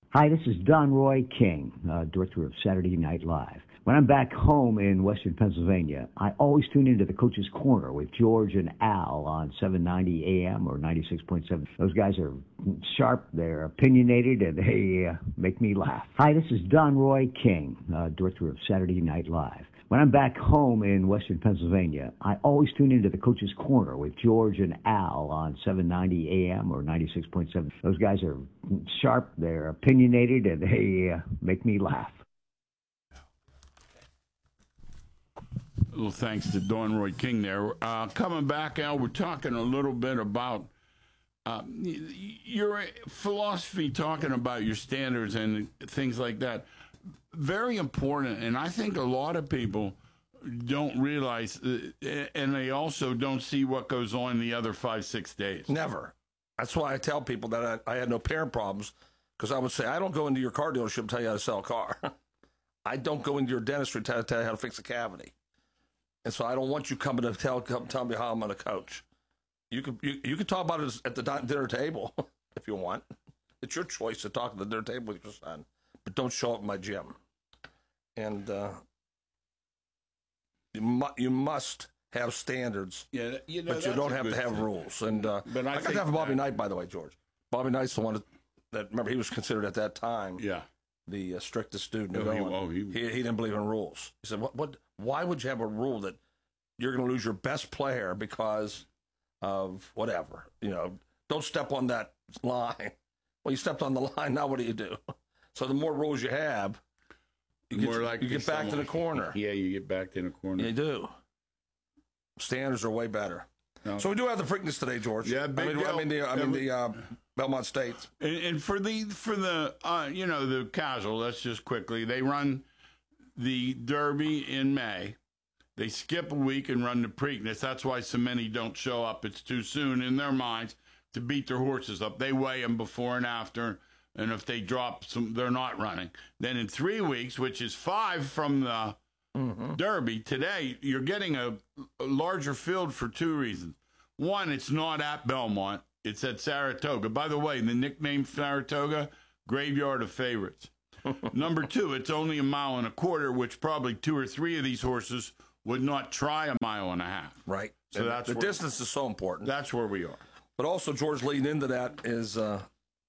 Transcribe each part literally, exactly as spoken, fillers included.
Hi, this is Don Roy King, uh, director of Saturday Night Live. When I'm back home in Western Pennsylvania, I always tune into the Coach's Corner with George and Al on seven ninety A M or ninety-six point seven. Those guys are sharp, they're opinionated, and they uh, make me laugh. Hi, this is Don Roy King, uh, director of Saturday Night Live. When I'm back home in Western Pennsylvania, I always tune into the Coach's Corner with George and Al on seven ninety A M or ninety-six point seven. Those guys are sharp, they're opinionated, and they uh, make me laugh. A little thanks to Don Roy King there. Uh, coming back, Al, we're talking a little bit about uh, your philosophy, talking about your standards and things like that. Very important, and I think a lot of people don't realize, uh, and they also don't see what goes on the other five, six days. Never. That's why I tell people that I, I had no parent problems, because I would say, I don't go into your car dealership and tell you how to sell a car. I don't go into your dentistry to tell you how to fix a cavity. And so I don't want you coming to tell come tell me how I'm going to coach. You can you, you can talk about it at the dinner table if you want. It's your choice to talk at the dinner table with your son, but don't show up in my gym. And uh, you mu- you must have standards, yeah, you know, but you don't have to have thing. rules. And uh, but I, I got to have Bobby that... Knight, by the way, George. Bobby Knight's the one that, that remember he was considered at that time. Yeah. The uh, strictest student. Oh, he, oh, he, he, he didn't believe in rules. He said, "What? What? Why would you have a rule that you're going to lose your best player because of whatever? You know, don't step on that line. Well, you stepped on the line. Now what do you do? So the more rules you have, you more get, like you get back someone, to the corner. Yeah, you get back to the corner. You do. Standards are way better. No. So we do have the Preakness today, George. Yeah, big I mean, deal. I mean the I mean the uh, Belmont State. And, and for the for the uh, you know the casual, let's just quickly they run the Derby in May. They skip a week and run the Preakness. That's why so many don't show up. It's too soon in their minds to beat their horses up. They weigh them before and after, and if they drop some, they're not running. Then in three weeks, which is five from the mm-hmm. Derby, today you're getting a, a larger field for two reasons. One, it's not at Belmont. It's at Saratoga. By the way, the nickname Saratoga, graveyard of favorites. Number two, it's only a mile and a quarter, which probably two or three of these horses would not try a mile and a half. Right. So and that's the where, distance is so important. That's where we are. But also, George, leading into that is uh,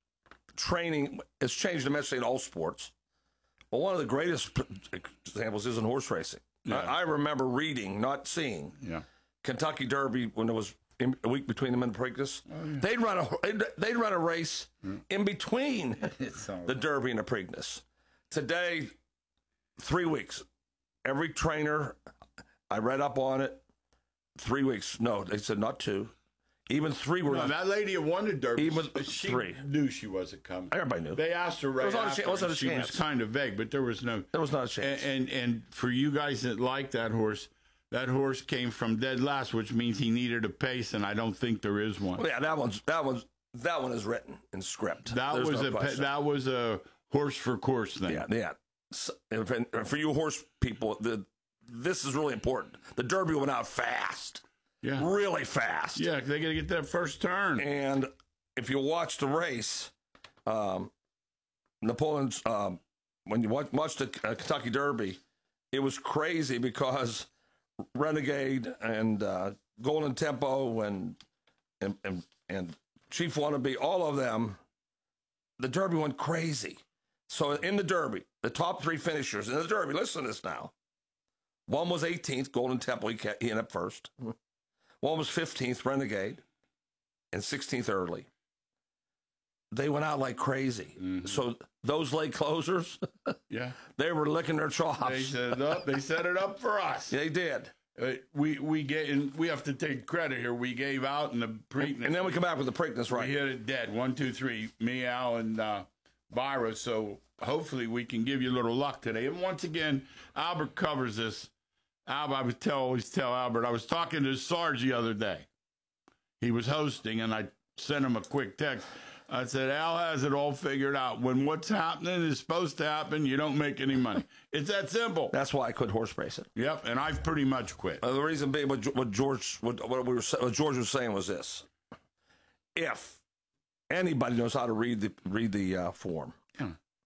training has changed immensely in all sports. But one of the greatest examples is in horse racing. Yeah. I, I remember reading, not seeing, yeah. Kentucky Derby when there was in, a week between them and the Preakness. Oh, yeah. They'd run a they'd run a race mm. in between the Derby and the Preakness. Today, three weeks. Every trainer, I read up on it. Three weeks. No, they said not two. Even three were. No, not, that lady who won the Derby, even she three. knew she wasn't coming. Everybody knew. They asked her right was after. A, wasn't a she chance. was kind of vague, but there was no. There was not a chance. And, and and for you guys that like that horse, that horse came from dead last, which means he needed a pace, and I don't think there is one. Well, yeah, that one's that one's that one is written in script. That There's was no a question. that was a horse for course thing. Yeah, yeah. So, and for, and for you horse people, the this is really important. The Derby went out fast. Yeah. Really fast. Yeah, they got to get that first turn. And if you watch the race, um, Napoleon's, um, when you watch, watch the uh, Kentucky Derby, it was crazy because Renegade and uh, Golden Tempo and, and, and, and Chief Wannabe, all of them, the Derby went crazy. So in the Derby, the top three finishers in the Derby, listen to this now. One was eighteenth, Golden Temple, he, kept, he ended up first. One was fifteenth, Renegade, and sixteenth, Early. They went out like crazy. Mm-hmm. So those late closers, yeah, they were licking their chops. They set it up. They set it up for us. They did. Uh, we we get and we have to take credit here. We gave out in the Preakness, and, and then we come back with the Preakness, right? We hit it dead. One, two, three. Me, Al, and uh, Byra. So hopefully we can give you a little luck today. And once again, Albert covers this. Albert, I would tell, always tell Albert, I was talking to Sarge the other day. He was hosting, and I sent him a quick text. I said, Al has it all figured out. When what's happening is supposed to happen, you don't make any money. It's that simple. That's why I quit horse racing. Yep, and I've pretty much quit. Uh, the reason being, what, what George, what, what we were, what George was saying was this: if anybody knows how to read the read the uh, form, yeah.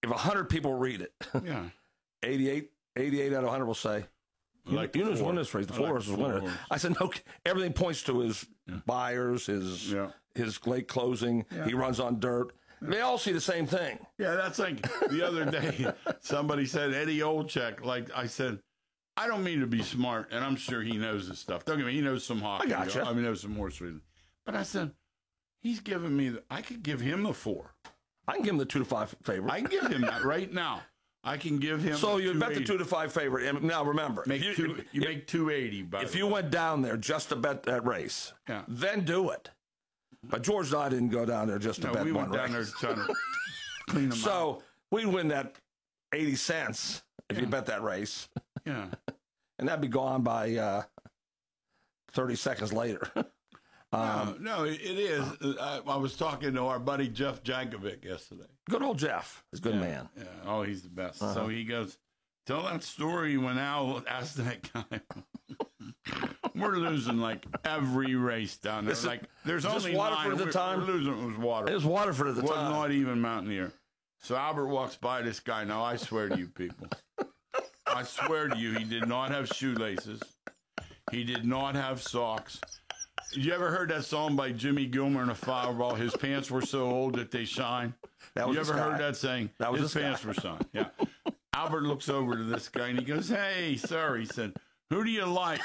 if one hundred people read it, Yeah. eighty-eight, eighty-eight out of one hundred will say, you, Like you the know who's four. winning this race. The I like four horse the is four winning. horse. I said, no, everything points to his buyers, his Yeah. his late closing. He runs on dirt. They all see the same thing. Yeah, that's like the other day, somebody said Eddie Olczyk. Like I said, I don't mean to be smart, and I'm sure he knows this stuff. Don't get me, he knows some hockey. I gotcha. I mean, he knows some horse racing. But I said, he's giving me, the, I could give him the four. I can give him the two to five favorite. I can give him that right now. I can give him. so you bet the two two to five favorite. And now remember, Make if two, you, you if, make two eighty. By if the you way. went down there just to bet that race, Yeah. then do it. But George and I didn't go down there just to no, bet we one went down race. there trying to clean them out. So we'd win that eighty cents if you Yeah. bet that race, Yeah. and that'd be gone by uh, thirty seconds later. um, no, no, it it is. I, I was talking to our buddy Jeff Jankovic yesterday. good old Jeff is a good Yeah, man. Yeah. Oh, he's the best. Uh-huh. So he goes, tell that story when Al asked that guy. We're losing like every race down there. Is it- like there's is this only Waterford nine. at the we're, time? We're losing. It was Waterford. It was Waterford at the It was time. not even Mountaineer. So Albert walks by this guy. Now I swear to you, people, I swear to you, he did not have shoelaces. He did not have socks. You ever heard that song by Jimmy Gilmer and the Fireball? His pants were so old that they shine. That was you this ever guy. heard that saying? That was His this pants guy. were shine. Yeah. Albert looks over to this guy and he goes, "Hey, sir," he said, "who do you like?"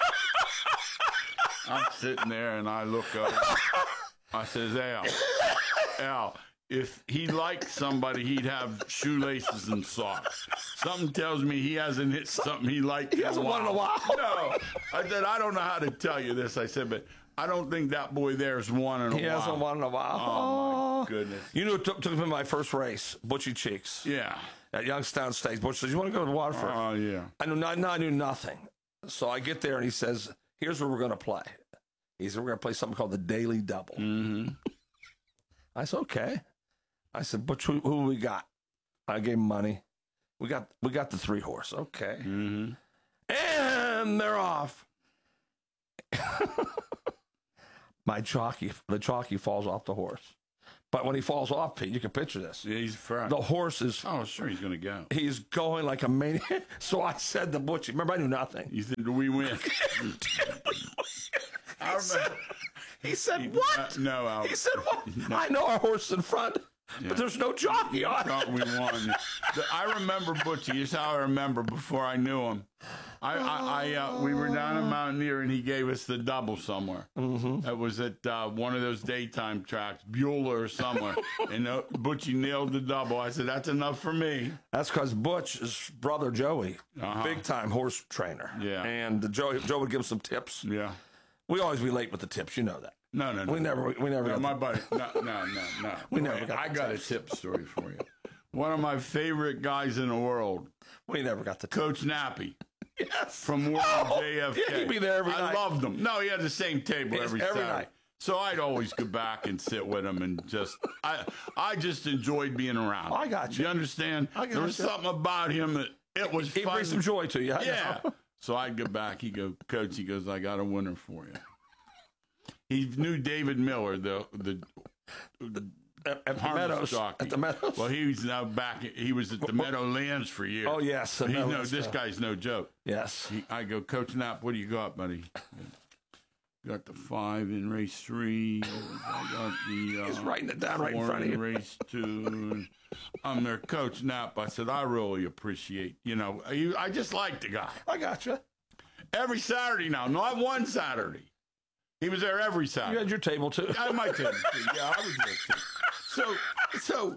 I'm sitting there and I look up. I says, Al, Al, if he liked somebody, he'd have shoelaces and socks. Something tells me he hasn't hit something he liked. He hasn't won in a while. No. I said, I don't know how to tell you this. I said, but I don't think that boy there's won in a He while. hasn't won in a while. Oh, my goodness. You know, who took, took him in my first race, Butchie Cheeks Yeah. at Youngstown State. Butch says, "You want to go to Waterford?" Oh, yeah. I knew not, no, I knew nothing. So I get there and he says, "Here's what we're going to play." He said, "We're going to play something called the Daily Double." Mm-hmm. I said, "Okay." I said, "Butch, who, who we got?" I gave him money. We got we got the three horse. Okay. Mm-hmm. And they're off. My jockey, the jockey falls off the horse. But when he falls off, Pete, you can picture this. Yeah, he's fresh. The horse is, Oh, sure, he's going to go. he's going like a maniac. So I said to Butchie, remember, I knew nothing. You said, do we win? I He said, remember. he said He- what? uh, no, Albert. He said, what? I know our horse in front, Yeah. but there's no jockey on Thought it. we won. The- I remember Butchie. Here's how I remember before I knew him. I, I, I uh, we were down in Mountaineer and he gave us the double somewhere. Mm-hmm. That was at uh, one of those daytime tracks, Beulah or somewhere. and uh, Butchie nailed the double. I said, "That's enough for me." That's because Butch's brother Joey, Uh-huh. big time horse trainer. Yeah. And the Joe, Joe would give him some tips. Yeah. We always be late with the tips, you know that. No, no, no. We never, we never. No, got my the- buddy. No, no, no, no. We never Wait, got I the got tips. a tip story for you. One of my favorite guys in the world, we never got the tips. Coach Nappy. Yes. From World Oh, J F K. yeah, he'd be there every I night. loved him. No, he had the same table Yes, every, every Saturday. night. So I'd always go back and sit with him and just, I, I just enjoyed being around. I got you. You understand? I got there was you. something about him that it was He fun. brings some joy to you. I Yeah. know. So I'd go back. He go, Coach. He goes, "I got a winner for you." He knew David Miller, the the At, at the harness Meadows. jockey. At the Meadows. Well, he's now back. He was at the Meadowlands for years. Oh, yes, the He, no, Meadows, this uh, guy's no joke. yes. He, I go, "Coach Knapp, what do you got, buddy?" Got the five in race three. I got the uh, He's writing it down right in four front of you. race two. I'm there, Coach Knapp. I said, "I really appreciate, you know, I, I just like the guy. I got you. Every Saturday now, not one Saturday. He was there every You Saturday. had your table, too. I might tell you. Yeah, I was there too. So, so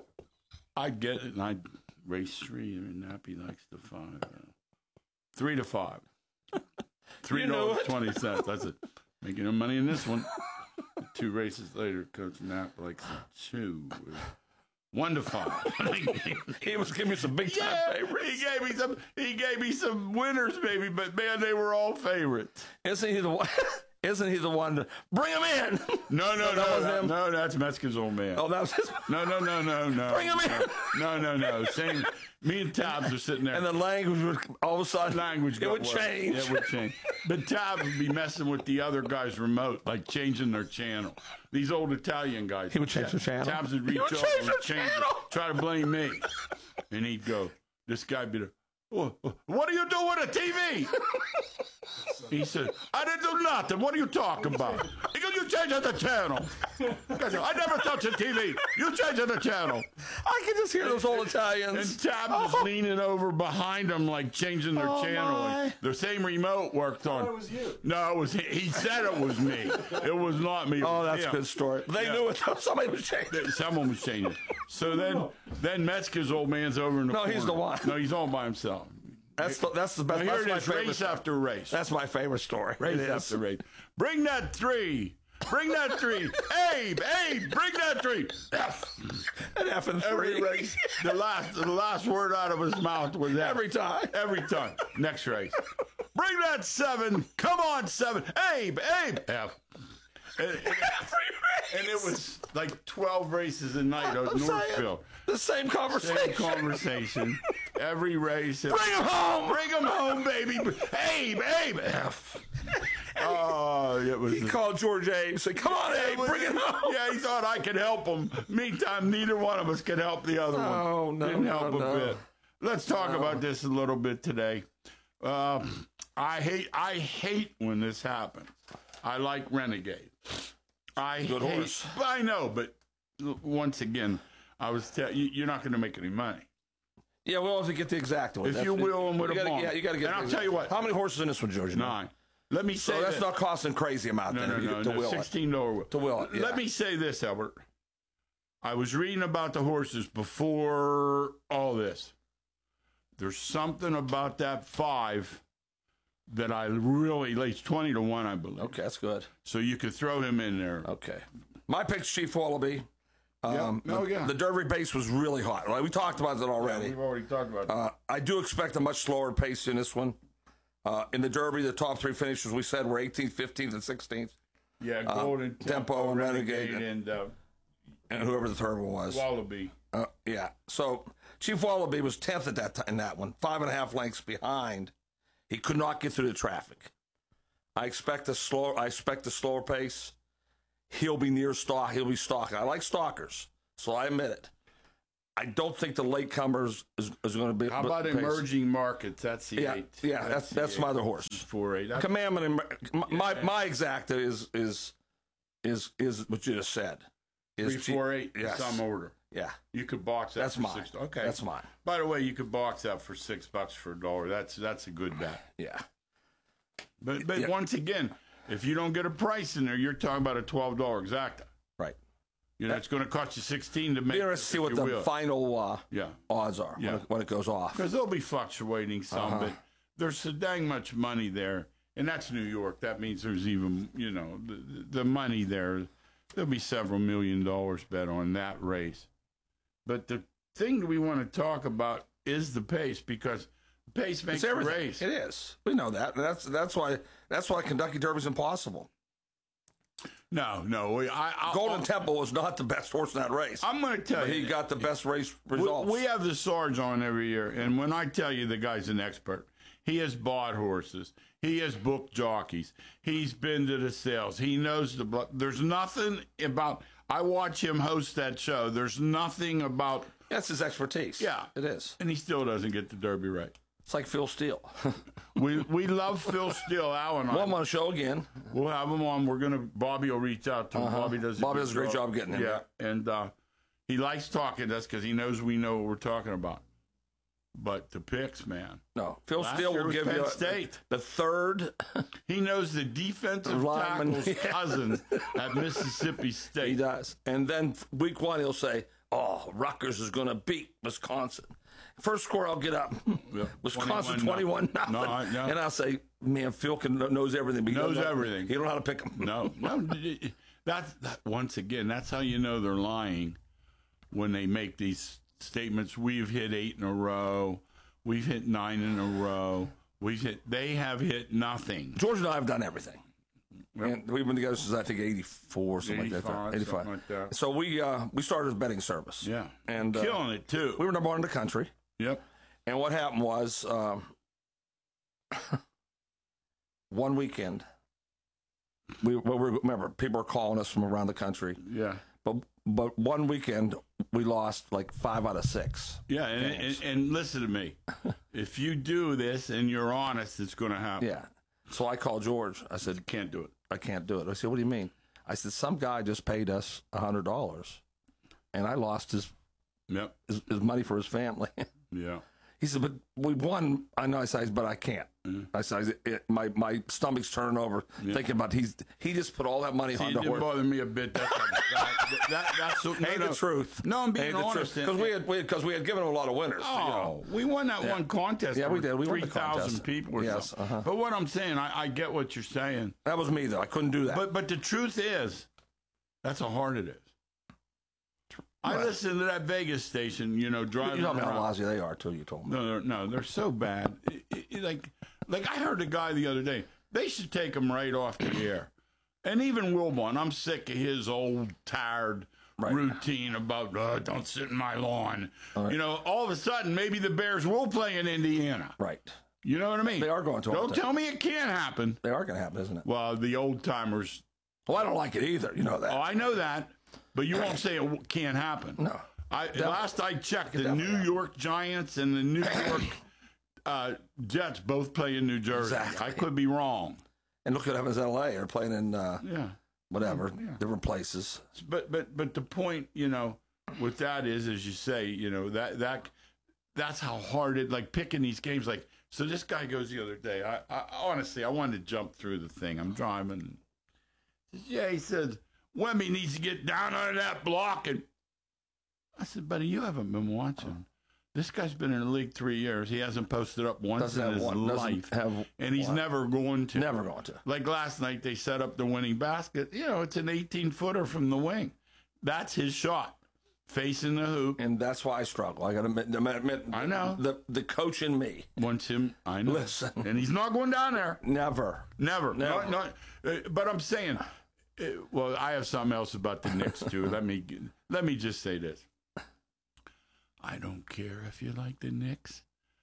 I get it, and I race three. I mean, Nappy likes the five. Uh, three to five. Three You knew dollars it. twenty cents. That's it. Making no money in this one. Two races later, Coach Knapp likes a two. One to five. He was giving me some big time Yeah, favorites. he gave me some. He gave me some winners, baby. But man, they were all favorites. Isn't he the one? Isn't he the one? To, bring him in. No, no, that no, wasn't no, him? no, that's Metzger's old man. Oh, that was his. No, no, no, no, no. Bring him in. No, no, no. Same. Me and Tabs are sitting there. And the language would all of a sudden language it got would worse. change. It would change. But Tabs would be messing with the other guy's remote, like changing their channel. These old Italian guys. He would change the channel? Tabs would reach He would over change and the change channel. it, try to blame me. And he'd go, this guy be the, oh, what do you do with a T V? He said, I didn't do nothing. What are you talking about? He goes, you changed the channel. I said, I never touched a T V. You changed the channel. I can just hear those old And Italians. Tabs was leaning over behind them, like changing their Oh, channel. my. The same remote worked on. it was you. No, it was he. He said it was me. It was not me. It Oh, was that's him. a good story. They Yeah. knew it. Somebody was changing. Someone was changing. So then, then Metzger's old man's over in the No, corner. he's the one. No, he's all by himself. That's the, that's the best. Now, here That's it my is, favorite. race after race. That's my favorite story. Race It is. after race. Bring that three. Bring that three. Abe, Abe, bring that three. F. An F and Every three. race. The last, the last word out of his mouth was F. Every time. Every time. Next race. Bring that seven. Come on, seven. Abe, Abe. F. And, and, and it was like twelve races a night at I'm saying, Northfield. the same conversation. Same conversation. Every race. Bring him home. Bring him home, baby. Abe, Abe. F. Oh, it was. He called George Abe. Said, "Come on, Abe, bring him home." Yeah, he thought I could help him. Meantime, neither one of us could help the other one. No, no, Didn't no, help no. a bit. Let's talk about this a little bit today. Uh, I hate. I hate when this happens. I like Renegade. I Good hate. horse. But I know, but once again, I was tell you, you're not going to make any money. Yeah, we'll have to get the exact one. If That's- you will, and with you a gotta, bomb. Yeah, you got to get. And the I'll exact- tell you what. How many horses in this one, George? Nine. Let me say So that's this. not costing crazy amount. No, then, no, to- no, to no. will it. Sixteen dollar To will it, yeah. Let me say this, Albert. I was reading about the horses before all this. There's something about that five that I really, it's twenty to one, I believe. Okay, that's good. So you could throw him in there. Okay. My pick's Chief Wallaby. Um, Yeah. Oh, the, yeah. the Derby base was really hot. Right? We talked about that already. We've already talked about that. Uh, I do expect a much slower pace in this one. Uh, in the Derby, the top three finishers we said were eighteenth, fifteenth, and sixteenth, yeah, Golden Tempo and Renegade. and uh, and whoever the third one was. Wallaby. Uh, yeah. So Chief Wallaby was tenth at that time in that one, five and a half lengths behind. He could not get through the traffic. I expect a slow. I expect a slower pace. He'll be near stock. He'll be stalking. I like stalkers, so I admit it. I don't think the latecomers is, is going to be. How about pace. emerging markets? That's the Yeah, eight. yeah. That's the that's eight. my other horse. Four eight. That's- Commandment. And, my my, my exacta is is is is what you just said. Is Three, Chief- four, eight. Yes. Some order. Yeah. You could box that. That's for mine. Six, okay, That's mine. By the way, you could box that for six bucks for a dollar. That's that's a good bet. Yeah. But but Yeah. once again, if you don't get a price in there, you're talking about a twelve dollar exacta. Right. You know, it's going to cost you sixteen to make. Be interested to see if what you the will. final uh, Yeah, odds are Yeah. when, it, when it goes off. because they'll be fluctuating some, Uh-huh. but there's so dang much money there, and that's New York. That means there's even you know the, the money there. There'll be several million dollars bet on that race. But the thing we want to talk about is the pace, because the pace makes It's the everything. race. It is. We know that. That's that's why that's why Kentucky Derby's impossible. No, no. we- I, I, Golden I, Temple was not the best horse in that race. I'm going to tell but you. he got the best race We, results. we have the Sarge on every year, and when I tell you the guy's an expert, he has bought horses, he has booked jockeys, he's been to the sales, he knows the. blo- There's nothing about. I watch him host that show. There's nothing about, That's his expertise. Yeah. It is. and he still doesn't get the Derby right. It's like Phil Steele. We we love Phil Steele, Al and I. well, I'm on the show again. We'll have him on. We're gonna. Bobby will reach out to him. Uh-huh. Bobby does. A Bobby good does a great job getting him. Yeah, and uh, he likes talking to us because he knows we know what we're talking about. But the picks, man, No, Phil Last Steele year will was give Penn you a, State. the third. he knows the defensive Lineman. tackle's cousin at Mississippi He State. does. And then week one, he'll say, "Oh, Rutgers is going to beat Wisconsin." First score, I'll get up. Yeah. Wisconsin twenty-one twenty-one nothing. No, I- no. And I'll say, "Man, Phil can, knows everything." but he Knows don't know- everything. He don't know how to pick them. No, no. That's that, once again. That's how you know they're lying when they make these statements. We've hit eight in a row. We've hit nine in a row. We've hit. They have hit nothing. George and I have done everything. Yep. And we've been together since I think eighty-four, something like that. eighty-five, eighty-five. something like that. So we uh, we started a betting service. Yeah. And uh, killing it too. we were number one in the country. Yep. And what happened was um, one weekend, we, well, we remember people are calling us from around the country. Yeah. But but one weekend we lost like five out of six. Yeah, and, and, and listen to me. If you do this and you're honest, it's going to happen. Yeah. So I called George. I said, You can't do it. I can't do it. I said, what do you mean? I said, some guy just paid us one hundred dollars, and I lost his, Yep. his, his money for his family. Yeah. He said, but we won. I know. I said, but I can't. Mm-hmm. I said, it, my my stomach's turning over Yeah. thinking about he's he just put all that money See, on it the didn't horse. bother me a bit. That's that, that, that's no, Ain't no. the truth. No, I'm being Ain't the honest. truth. Because we had because we, we had given him a lot of winners. Oh, you know. we won that Yeah. one contest. Yeah, we for did. We won three the contest. thousand people or Yes, something. uh-huh. But what I'm saying, I, I get what you're saying. That was me though. I couldn't do that. But but the truth is, that's how hard it is. I Right. listened to that Vegas station, you know, driving you know how around. lousy they are too. You told me. No, they're, no, they're so bad. It- it- like, like I heard a guy the other day. They should take him right off the air. And even Wilbon, I'm sick of his old tired Right. routine about oh, don't sit in my lawn. Right. You know, all of a sudden maybe the Bears will play in Indiana. Right. You know what I mean? They are going to all Don't the time. tell me it can't happen. They are going to happen, isn't it? Well, the old timers. Well, I don't like it either. You know that. Oh, I know that, but you won't say it w- can't happen. No. I, last I checked, the definitely New happen. York Giants and the New York uh, Jets both play in New Jersey. Exactly. I could be wrong. And look what happens in L A. They're playing in uh, Yeah, whatever, different places. but but but the point, you know, with that is, as you say, you know that that that's how hard it like picking these games. Like, so this guy goes the other day. I, I honestly, I wanted to jump through the thing. I'm driving. Yeah, he said Wemby needs to get down on that block and. I said, buddy, you haven't been watching. This guy's been in the league three years. He hasn't posted up once Doesn't in have his one. Doesn't life. have And he's one. never going to. Never going to. Like last night, they set up the winning basket. You know, it's an eighteen-footer from the wing. That's his shot, facing the hoop. And that's why I struggle. I got to admit, admit, I know. the the coach in me. Wants him, I know. Listen. And he's not going down there. Never. Never. Never. Not, not, uh, but I'm saying, uh, well, I have something else about the Knicks, too. let me Let me just say this. I don't care if you like the Knicks.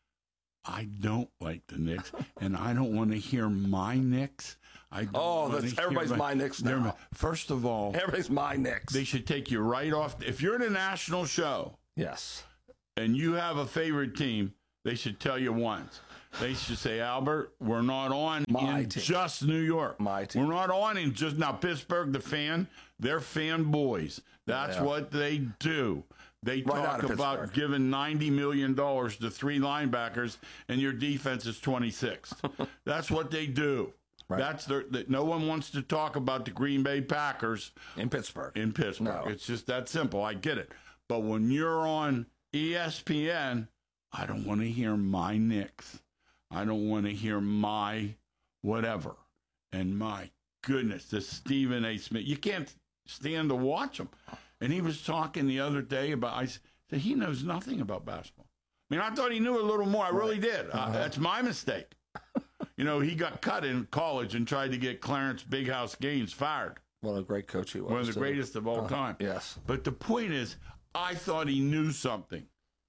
I don't like the Knicks, and I don't want to hear my Knicks. I don't Oh, wanna that's hear everybody's my Knicks they're now. my- First of all, Everybody's my Knicks. they should take you right off. If you're in a national show yes. and you have a favorite team, they should tell you once. They should say, Albert, we're not on My in team. just New York. My team. We're not on in just now. Pittsburgh, the fan, they're fan boys. That's Yeah. what they do. They Right out talk of about Pittsburgh. giving ninety million dollars to three linebackers, and your defense is twenty-sixth. That's what they do. Right. That's their. That no one wants to talk about the Green Bay Packers In Pittsburgh. in Pittsburgh. No. It's just that simple. I get it. But when you're on E S P N, I don't want to hear my Knicks. I don't want to hear my whatever. And my goodness, this Stephen A. Smith, you can't stand to watch him. And he was talking the other day about, I said, he knows nothing about basketball. I mean, I thought he knew a little more. I really did. Uh, that's my mistake. You know, he got cut in college and tried to get Clarence Big House Gaines fired. What a great coach he was. One of the too. greatest of all Uh, time. Yes. But the point is, I thought he knew something.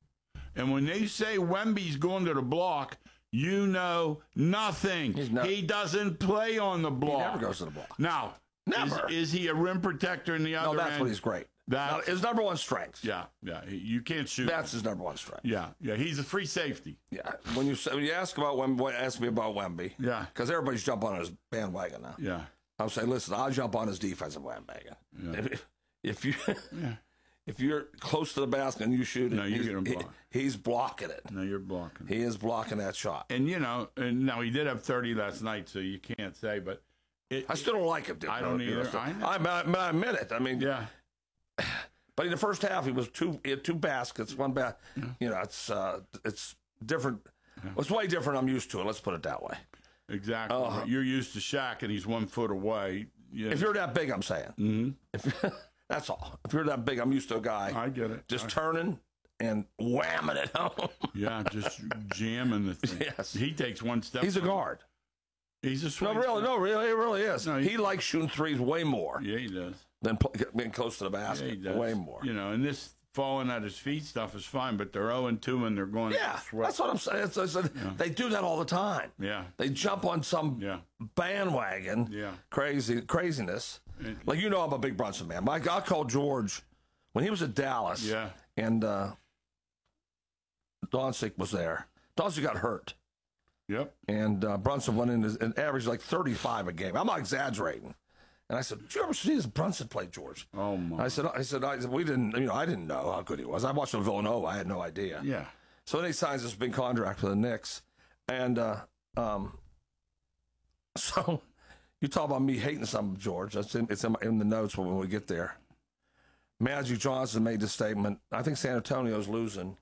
And when they say Wemby's going to the block, you know nothing. He's not- he doesn't play on the He block. never goes to the block. Now, Never. Is, is he a rim protector in the other No, that's end? what he's great. That's- Now, his number one strength. Yeah, yeah. he- You can't shoot. That's his number one strength. yeah, yeah. He's a free safety. Yeah. When you say, when you ask about Wemby, ask me about Wemby. Yeah. Because everybody's jumping on his bandwagon now. Yeah, I'm saying, listen, I'll jump on his defensive bandwagon. Yeah. If, if you yeah. if you're close to the basket and you shoot it, No, you he's, get him he- blocked. he's blocking it. No, you're blocking. He is blocking that shot. And you know, and now he did have thirty last night, so you can't say. But it, I still don't like him. Dude. I don't You know, either. so- I know. I, I, I admit it. I mean, yeah. But in the first half, he was two he had two baskets, one bat. You know, it's uh, it's different. It's way different. I'm used to it. Let's put it that way. Exactly. Uh-huh. You're used to Shaq, and he's one foot away. Yeah. If you're that big, I'm saying. hmm If, that's all. If you're that big, I'm used to a guy I get it. just I- turning and whamming it home. yeah, just jamming the thing. Yes. He takes one step. He's a guard. He's a No, swing. really, no, really, it really is. No, he, he- likes shooting threes way more Yeah, he does. than pl- being close to the Yeah, basket. he does. Way more. You know, and this falling at his feet stuff is fine, but they're oh and two and they're going Yeah, to sweat. that's what I'm saying. It's, it's, They do that all the time. Yeah. They jump on some Yeah. bandwagon, Yeah. crazy craziness. Like, you know, I'm a big Brunson man. My, I called George when he was at Dallas. Yeah. And uh, Doncic was there. Doncic got hurt. Yep. And uh, Brunson went in and averaged like thirty-five a game. I'm not exaggerating. And I said, "Did you ever see this Brunson play, George?" Oh my. I said, "I said, I said, we didn't. You know, I didn't know how good he was. I watched him at Villanova. I had no idea." Yeah. So then he signs this big contract for the Knicks, and uh, um, so you talk about me hating some George. That's in, it's in, my, in the notes when we get there. Magic Johnson made the statement. I think San Antonio's losing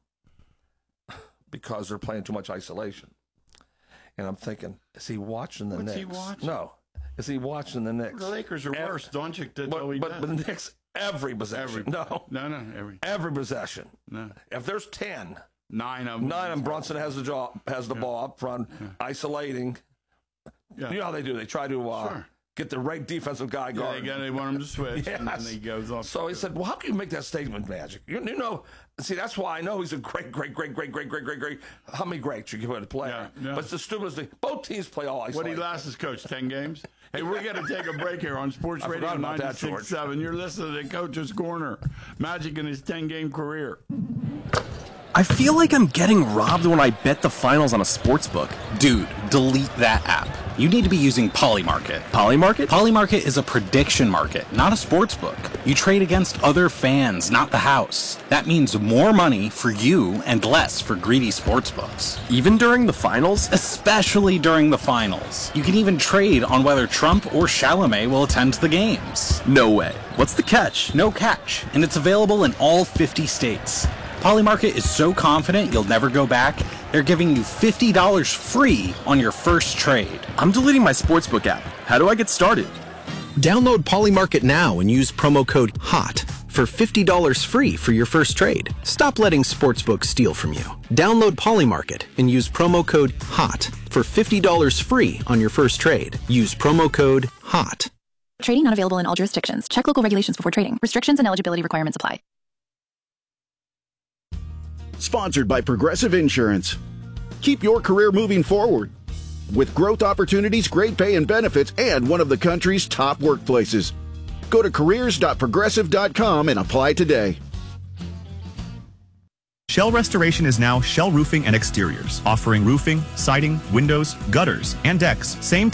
because they're playing too much isolation. And I'm thinking, is he watching the What's Knicks? he watching? No. Is he watching the Knicks? The Lakers are Every- worse. Doncic did But, all he but, does. but the Knicks, every possession. Every no. no, no, every Every possession. no. If there's ten, Nine of them. nine of them, Brunson has the, jaw, has the ball up front, isolating. Yeah. You know how they do. They try to uh, Sure. get the right defensive guy Yeah, guard. they, got, they want him to switch, and then Yes. he goes off. So he said, well, how can you make that statement, Magic? You, you know, see, that's why I know he's a great, great, great, great, great, great, great, great. How many greats you give it a player? Yeah, yeah. But it's the stupidest thing. Both teams play all What isolation. did he last as coach? Ten games? Hey, we're going to take a break here on Sports I Radio forgot about that, ninety-six George. point seven. You're listening to Coach's Corner. Magic in his ten-game career. I feel like I'm getting robbed when I bet the finals on a sports book. Dude, delete that app. You need to be using Polymarket. Polymarket? Polymarket is a prediction market, not a sports book. You trade against other fans, not the house. That means more money for you and less for greedy sports books. Even during the finals? Especially during the finals. You can even trade on whether Trump or Chalamet will attend the games. No way. What's the catch? No catch, and it's available in all fifty states. Polymarket is so confident you'll never go back, they're giving you fifty dollars free on your first trade. I'm deleting my sportsbook app. How do I get started? Download Polymarket now and use promo code HOT for fifty dollars free for your first trade. Stop letting sportsbooks steal from you. Download Polymarket and use promo code HOT for fifty dollars free on your first trade. Use promo code HOT. Trading not available in all jurisdictions. Check local regulations before trading. Restrictions and eligibility requirements apply. Sponsored by Progressive Insurance. Keep your career moving forward with growth opportunities, great pay and benefits, and one of the country's top workplaces. Go to careers dot progressive dot com and apply today. Shell Restoration is now Shell Roofing and Exteriors, offering roofing, siding, windows, gutters, and decks. Same